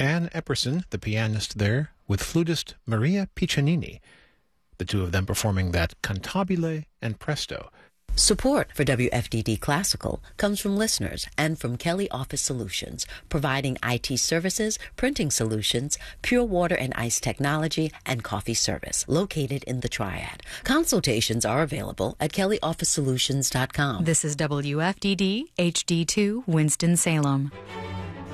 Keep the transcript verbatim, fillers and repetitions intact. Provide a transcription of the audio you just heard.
Anne Epperson, the pianist there, with flutist Maria Piccinini, the two of them performing that Cantabile and Presto. Support for W F D D Classical comes from listeners and from Kelly Office Solutions, providing I T services, printing solutions, pure water and ice technology, and coffee service, located in the Triad. Consultations are available at kelly office solutions dot com. This is W F D D H D two Winston-Salem.